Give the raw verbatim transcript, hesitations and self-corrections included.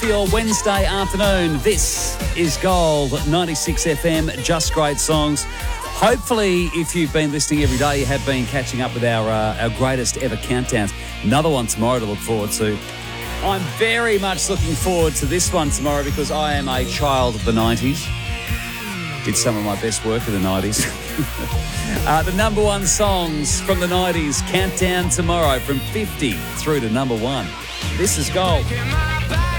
for your Wednesday afternoon. This is Gold ninety-six F M, just great songs. Hopefully, if you've been listening every day, you have been catching up with our uh, our greatest ever countdowns. Another one tomorrow to look forward to. I'm very much looking forward to this one tomorrow because I am a child of the nineties. Did some of my best work in the nineties. uh, the number one songs from the nineties, countdown tomorrow from fifty through to number one. This is Gold.